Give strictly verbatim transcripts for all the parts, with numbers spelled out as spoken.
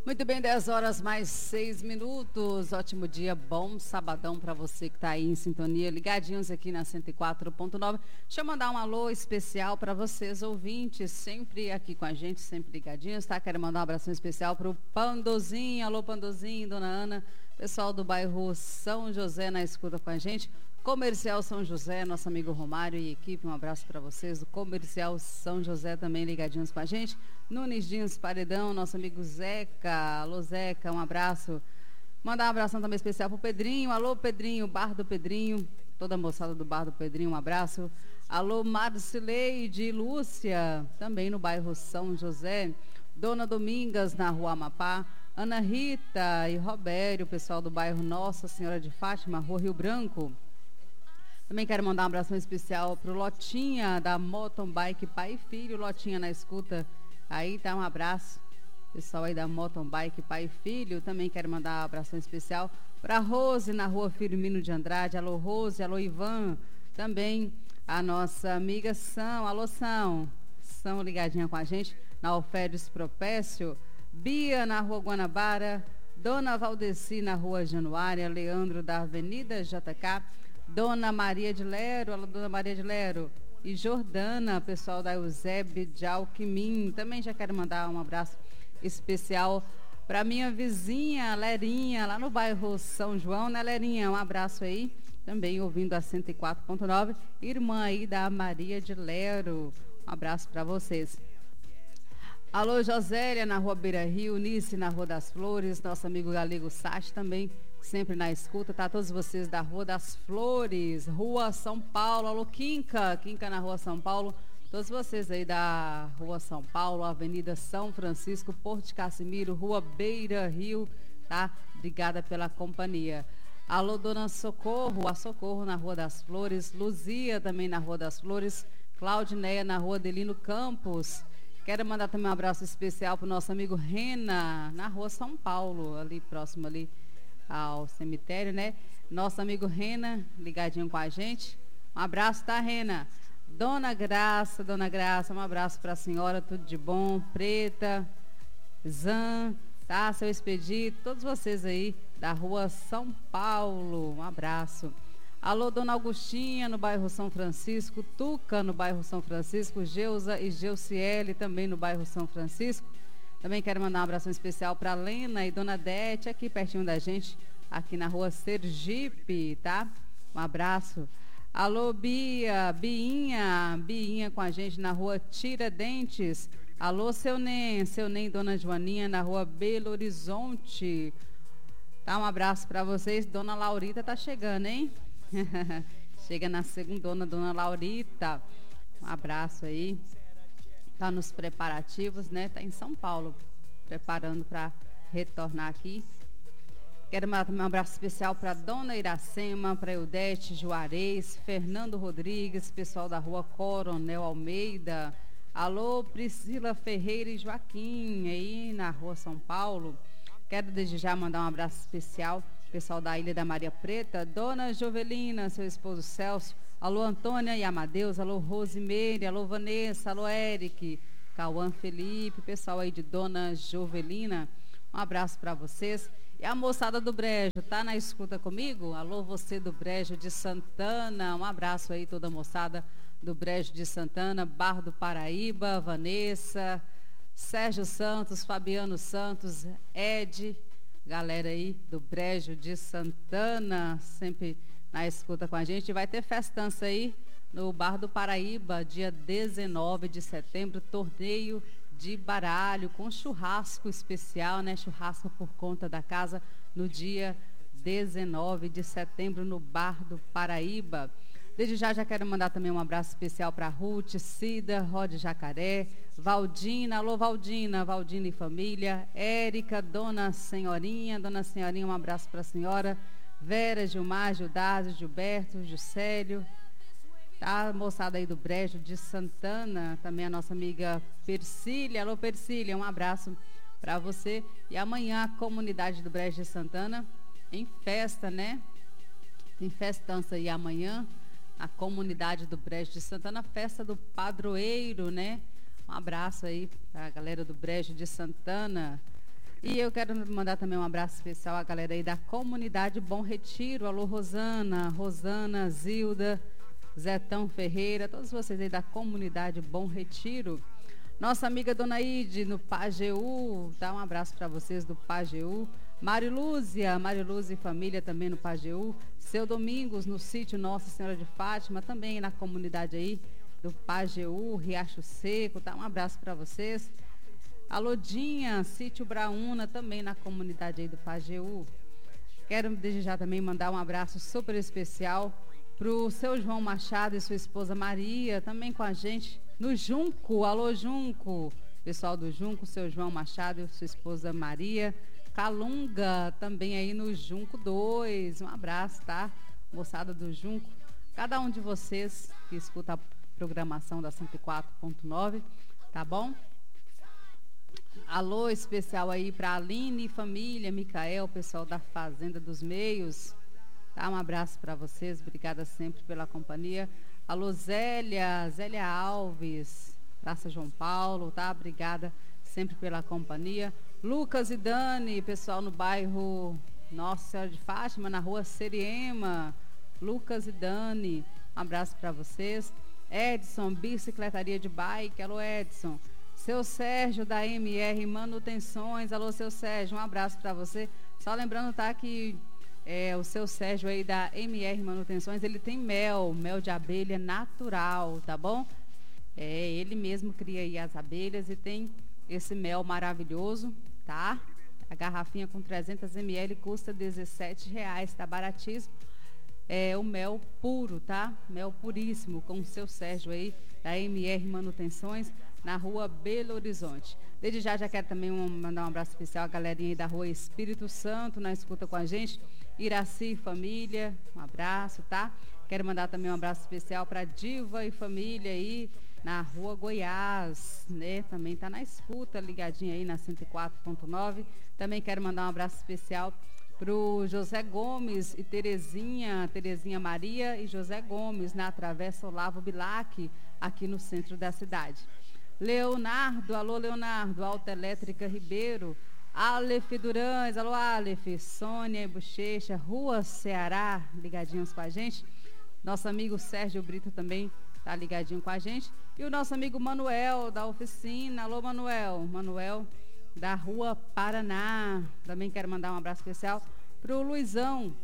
Muito bem, dez horas mais seis minutos. Ótimo dia, bom sabadão para você que está aí em sintonia, ligadinhos aqui na cento e quatro ponto nove. Deixa eu mandar um alô especial para vocês, ouvintes, sempre aqui com a gente, sempre ligadinhos, tá? Quero mandar um abração especial para o Pandozinho. Alô, Pandozinho, dona Ana, pessoal do bairro São José na escuta com a gente. Comercial São José, nosso amigo Romário e equipe, um abraço para vocês. Do Comercial São José também ligadinhos com a gente. Nunes Dins Paredão, nosso amigo Zeca. Alô, Zeca, um abraço. Mandar um abração também especial pro Pedrinho. Alô, Pedrinho, Bar do Pedrinho. Toda a moçada do Bar do Pedrinho, um abraço. Alô, Marcileide Lúcia, também no bairro São José. Dona Domingas, na rua Amapá. Ana Rita e Robério, pessoal do bairro Nossa Senhora de Fátima, rua Rio Branco. Também quero mandar um abração especial pro Lotinha, da Mountain Bike Pai e Filho. Lotinha na escuta. Aí tá, um abraço. Pessoal aí da Mountain Bike Pai e Filho. Também quero mandar um abração especial para Rose, na rua Firmino de Andrade. Alô, Rose. Alô, Ivan. Também a nossa amiga São. Alô, São. São ligadinha com a gente. Na Alferes Propécio. Bia, na rua Guanabara. Dona Valdeci, na rua Januária. Leandro, da Avenida J K. Dona Maria de Lero, alô, Dona Maria de Lero, e Jordana, pessoal da Eusébio de Alquimim. Também já quero mandar um abraço especial para minha vizinha, Lerinha, lá no bairro São João, né, Lerinha? Um abraço aí, também ouvindo a cento e quatro ponto nove, irmã aí da Maria de Lero. Um abraço para vocês. Alô, Josélia, na rua Beira Rio, Nice, na Rua das Flores, nosso amigo Galego Sach também, sempre na escuta, tá? Todos vocês da Rua das Flores, Rua São Paulo, alô, Quinca, Quinca na Rua São Paulo, todos vocês aí da Rua São Paulo, Avenida São Francisco, Porto de Casimiro, Rua Beira Rio, tá? Obrigada pela companhia. Alô, Dona Socorro, a Socorro na Rua das Flores, Luzia também na Rua das Flores, Claudineia na Rua Delino Campos. Quero mandar também um abraço especial para o nosso amigo Rena, na Rua São Paulo, ali próximo ali ao cemitério, né? Nosso amigo Rena, ligadinho com a gente. Um abraço, tá, Rena? Dona Graça, Dona Graça, um abraço para a senhora, tudo de bom. Preta, Zan, tá? Seu Expedito, todos vocês aí da Rua São Paulo, um abraço. Alô, Dona Augustinha, no bairro São Francisco, Tuca, no bairro São Francisco, Geusa e Geuciele, também no bairro São Francisco. Também quero mandar um abração especial para Lena e Dona Dete, aqui pertinho da gente, aqui na Rua Sergipe, tá? Um abraço. Alô, Bia, Biinha, Biinha com a gente na Rua Tiradentes. Alô, Seu Nem, Seu Nem e Dona Joaninha, na Rua Belo Horizonte. Tá, um abraço para vocês. Dona Laurita tá chegando, hein? Chega na segundona, Dona Laurita. Um abraço aí. Tá nos preparativos, né? Tá em São Paulo, preparando para retornar aqui. Quero mandar também um abraço especial para Dona Iracema, para Eudete Juarez, Fernando Rodrigues, pessoal da Rua Coronel Almeida. Alô, Priscila Ferreira e Joaquim, aí na Rua São Paulo. Quero desde já mandar um abraço especial pessoal da Ilha da Maria Preta, Dona Jovelina, seu esposo Celso, alô Antônia e Amadeus, alô Rosimeire, alô Vanessa, alô Eric, Cauã Felipe, pessoal aí de Dona Jovelina, um abraço para vocês. E a moçada do Brejo, tá na escuta comigo? Alô, você do Brejo de Santana, um abraço aí toda a moçada do Brejo de Santana, Barra do Paraíba, Vanessa, Sérgio Santos, Fabiano Santos, Ed, galera aí do Brejo de Santana, sempre na escuta com a gente. Vai ter festança aí no Bar do Paraíba, dia dezenove de setembro, torneio de baralho com churrasco especial, né? Churrasco por conta da casa no dia dezenove de setembro no Bar do Paraíba. Desde já, já quero mandar também um abraço especial para Ruth, Cida, Rod Jacaré, Valdina, alô Valdina, Valdina e família, Érica, Dona Senhorinha, Dona Senhorinha, um abraço para a senhora, Vera, Gilmar, Gildásio, Gilberto, Juscelio, tá? Moçada aí do Brejo de Santana, também a nossa amiga Persília, alô Persília, um abraço para você. E amanhã a comunidade do Brejo de Santana em festa, né? Tem festança aí amanhã. A comunidade do Brejo de Santana, festa do padroeiro, né? Um abraço aí para a galera do Brejo de Santana. E eu quero mandar também um abraço especial à galera aí da comunidade Bom Retiro. Alô, Rosana, Rosana, Zilda, Zetão Ferreira, todos vocês aí da comunidade Bom Retiro. Nossa amiga Dona Ide, no Pajeú, dá um abraço para vocês do Pajeú. Marilúzia, Marilúzia e família também no Pajeú. Seu Domingos, no sítio Nossa Senhora de Fátima, também na comunidade aí do Pajeú, Riacho Seco, dá um abraço para vocês. A Lodinha, sítio Braúna, também na comunidade aí do Pajeú. Quero desejar também mandar um abraço super especial para o seu João Machado e sua esposa Maria, também com a gente no Junco. Alô, Junco. Pessoal do Junco, seu João Machado e sua esposa Maria. Calunga, também aí no Junco dois. Um abraço, tá? Moçada do Junco. Cada um de vocês que escuta a programação da cento e quatro ponto nove, tá bom? Alô especial aí para Aline, família, Micael, pessoal da Fazenda dos Meios. Tá? Um abraço para vocês, obrigada sempre pela companhia. Alô Zélia, Zélia Alves, Praça João Paulo, tá? Obrigada sempre pela companhia. Lucas e Dani, pessoal no bairro Nossa Senhora de Fátima, na rua Seriema. Lucas e Dani, um abraço para vocês. Edson, bicicletaria de bike, alô Edson. Seu Sérgio da M R Manutenções, alô seu Sérgio, um abraço para você. Só lembrando, tá, que é, o seu Sérgio aí da M R Manutenções, ele tem mel, mel de abelha natural, tá bom? É, ele mesmo cria aí as abelhas e tem esse mel maravilhoso, tá? A garrafinha com trezentos mililitros custa dezessete reais, tá baratíssimo. É o mel puro, tá? Mel puríssimo, com o seu Sérgio aí da M R Manutenções, na rua Belo Horizonte. Desde já, já quero também um, mandar um abraço especial à galerinha aí da rua Espírito Santo, na escuta com a gente. Iraci família, um abraço, tá? Quero mandar também um abraço especial para Diva e família aí na rua Goiás, né? Também tá na escuta, ligadinha aí na cento e quatro ponto nove. Também quero mandar um abraço especial pro José Gomes e Terezinha, Terezinha Maria e José Gomes, na Travessa Olavo Bilac, aqui no centro da cidade. Leonardo, alô Leonardo, Autoelétrica Ribeiro, Aleph Durães, alô Aleph, Sônia e Bochecha, Rua Ceará, ligadinhos com a gente. Nosso amigo Sérgio Brito também tá ligadinho com a gente. E o nosso amigo Manuel, da oficina, alô Manuel, Manuel da Rua Paraná. Também quero mandar um abraço especial pro Luizão,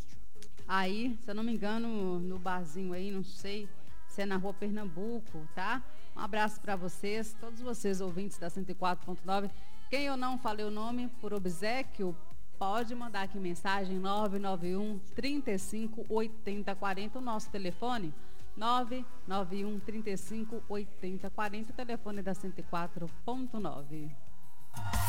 aí, se eu não me engano, no barzinho aí, não sei se é na Rua Pernambuco, tá? Um abraço para vocês, todos vocês ouvintes da cento e quatro ponto nove. Quem eu não falei o nome por obséquio, pode mandar aqui mensagem nove nove um, trinta e cinco, oitenta, quarenta, o nosso telefone nove nove um, trinta e cinco, oitenta, quarenta, o telefone da cento e quatro ponto nove.